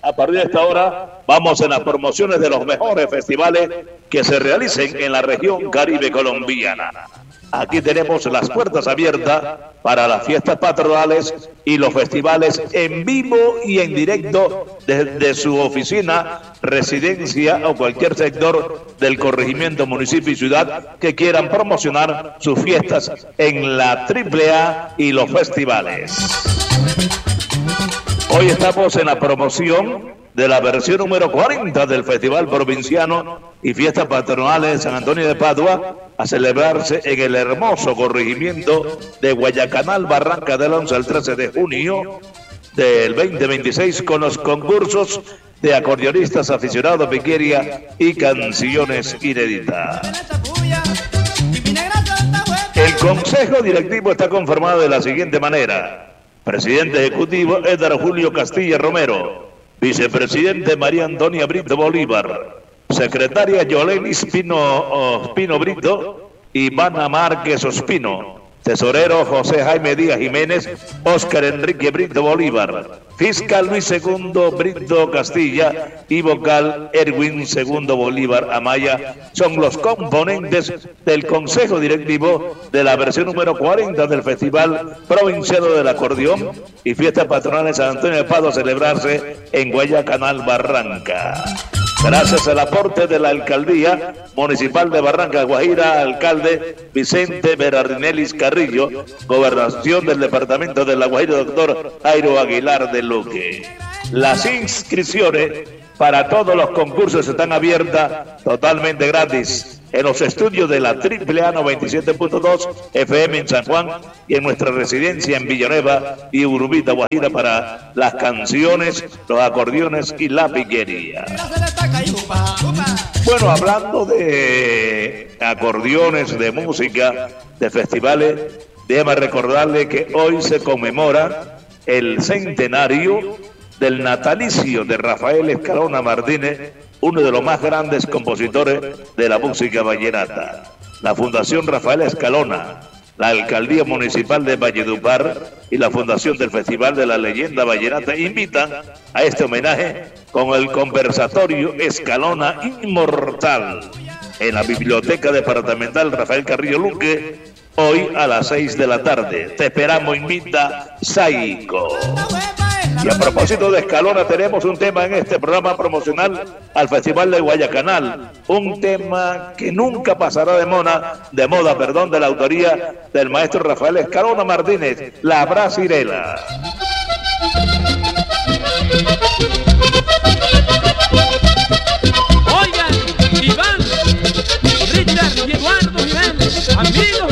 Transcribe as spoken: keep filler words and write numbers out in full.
A partir de esta hora vamos en las promociones de los mejores festivales que se realicen en la región Caribe colombiana. Aquí tenemos las puertas abiertas para las fiestas patronales y los festivales en vivo y en directo desde su oficina, residencia o cualquier sector del corregimiento, municipio y ciudad que quieran promocionar sus fiestas en la triple A y los festivales. Hoy estamos en la promoción de la versión número cuarenta del Festival Provinciano y Fiestas Patronales de San Antonio de Padua, a celebrarse en el hermoso corregimiento de Guayacanal, Barranca, del once al trece de junio del veinte veintiséis, con los concursos de acordeonistas, aficionados, piquería y canciones inéditas. El Consejo Directivo está conformado de la siguiente manera: presidente ejecutivo Edgar Julio Castilla Romero, vicepresidente María Antonia Brito Bolívar, secretaria Yoleni Espino, Ospino Brito y Ivana Márquez Ospino, tesorero José Jaime Díaz Jiménez, Óscar Enrique Brito Bolívar, fiscal Luis Segundo Brito Castilla y vocal Erwin Segundo Bolívar Amaya. Son los componentes del Consejo Directivo de la versión número cuarenta del Festival Provinciano del Acordeón y Fiestas Patronales San Antonio de Padua, a celebrarse en Guayacanal, Barranca. Gracias al aporte de la Alcaldía Municipal de Barranca Guajira, alcalde Vicente Berardinelis Carrillo, gobernación del departamento de La Guajira, doctor Jairo Aguilar de Luque. Las inscripciones para todos los concursos están abiertas totalmente gratis en los estudios de la triple A noventa y siete punto dos F M en San Juan y en nuestra residencia en Villanueva y Urubita, Guajira, para las canciones, los acordeones y la piquería. Bueno, hablando de acordeones, de música, de festivales, déjame recordarle que hoy se conmemora el centenario del natalicio de Rafael Escalona Martínez, uno de los más grandes compositores de la música vallenata. La Fundación Rafael Escalona, la Alcaldía Municipal de Valledupar y la Fundación del Festival de la Leyenda Vallenata invitan a este homenaje con el conversatorio Escalona Inmortal en la Biblioteca Departamental Rafael Carrillo Luque, hoy a las seis de la tarde. Te esperamos, invita Saico. Y a propósito de Escalona, tenemos un tema en este programa promocional al Festival de Guayacanal, un tema que nunca pasará de moda, de moda, perdón, de la autoría del maestro Rafael Escalona Martínez, La Brasilera. Oigan, Iván, Richard y Eduardo Jiménez, amigos